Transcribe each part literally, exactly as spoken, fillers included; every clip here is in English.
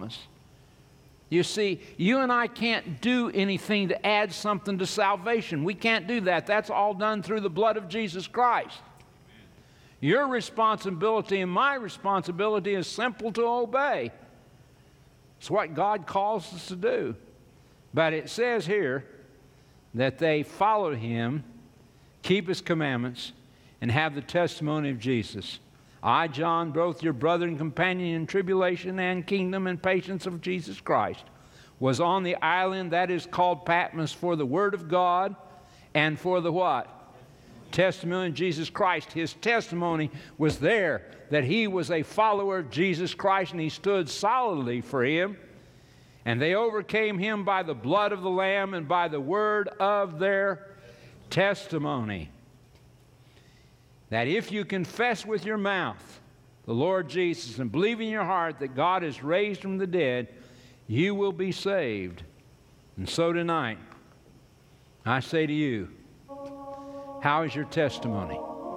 promise. You see, you and I can't do anything to add something to salvation. We can't do that. That's all done through the blood of Jesus Christ. Your responsibility and my responsibility is simple to obey. It's what God calls us to do. But it says here that they followed him, keep his commandments, and have the testimony of Jesus. I, John, both your brother and companion in tribulation and kingdom and patience of Jesus Christ, was on the island that is called Patmos for the word of God and for the what? Testimony of Jesus Christ. His testimony was there that he was a follower of Jesus Christ, and he stood solidly for him. And they overcame him by the blood of the Lamb and by the word of their testimony. That if you confess with your mouth the Lord Jesus and believe in your heart that God is raised from the dead, you will be saved. And so tonight, I say to you, how is your testimony?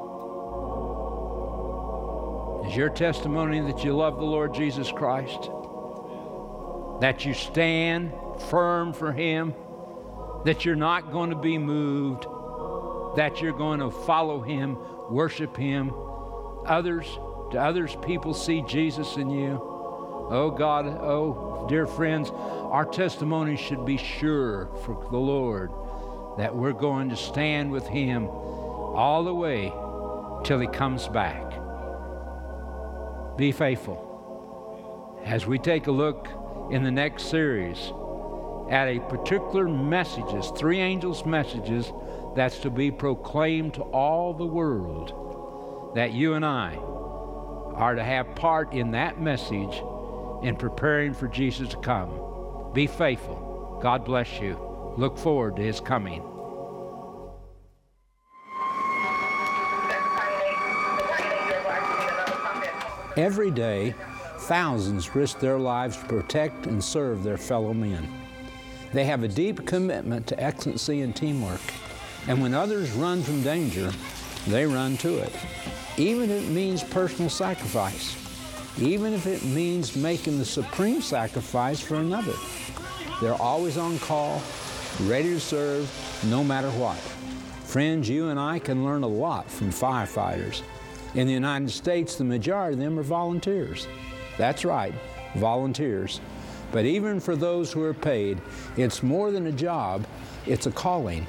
Is your testimony that you love the Lord Jesus Christ? That you stand firm for him? That you're not going to be moved? That you're going to follow him, worship him? Others, do others people see Jesus in you? Oh God, oh dear friends, our testimony should be sure for the Lord that we're going to stand with him all the way till he comes back. Be faithful. As we take a look in the next series at a particular messages, three angels' messages that's to be proclaimed to all the world, that you and I are to have part in that message in preparing for Jesus to come. Be faithful. God bless you. Look forward to his coming. Every day, thousands risk their lives to protect and serve their fellow men. They have a deep commitment to excellency and teamwork. And when others run from danger, they run to it. Even if it means personal sacrifice. Even if it means making the supreme sacrifice for another. They're always on call, ready to serve, no matter what. Friends, you and I can learn a lot from firefighters. In the United States, the majority of them are volunteers. That's right, volunteers. But even for those who are paid, it's more than a job, it's a calling.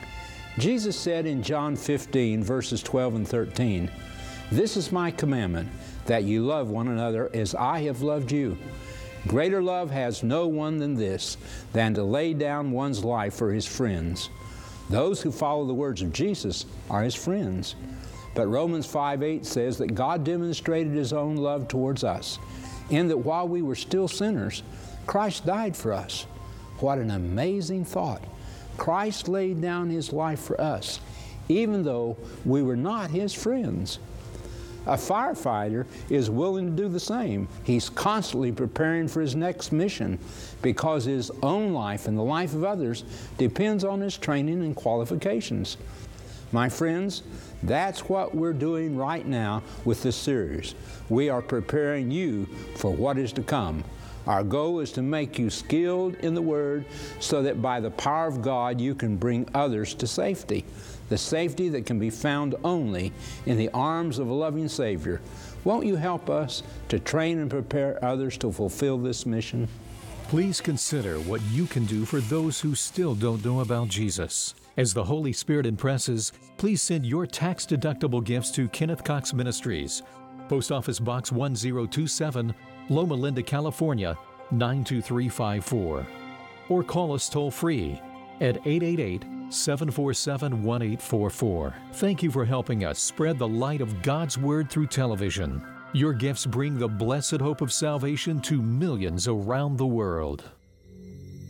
Jesus said in John fifteen, verses twelve and thirteen, "This is my commandment, that you love one another as I have loved you. Greater love has no one than this, than to lay down one's life for his friends." Those who follow the words of Jesus are his friends. But Romans five eight says that God demonstrated his own love towards us, in that while we were still sinners, Christ died for us. What an amazing thought. Christ laid down his life for us, even though we were not his friends. A firefighter is willing to do the same. He's constantly preparing for his next mission because his own life and the life of others depends on his training and qualifications. My friends, that's what we're doing right now with this series. We are preparing you for what is to come. Our goal is to make you skilled in the Word so that by the power of God you can bring others to safety. The safety that can be found only in the arms of a loving Savior. Won't you help us to train and prepare others to fulfill this mission? Please consider what you can do for those who still don't know about Jesus. As the Holy Spirit impresses, please send your tax-deductible gifts to Kenneth Cox Ministries, Post Office Box one zero two seven, Loma Linda, California, nine two three five four. Or call us toll-free at eight eight eight, seven four seven, one eight four four. Thank you for helping us spread the light of God's Word through television. Your gifts bring the blessed hope of salvation to millions around the world.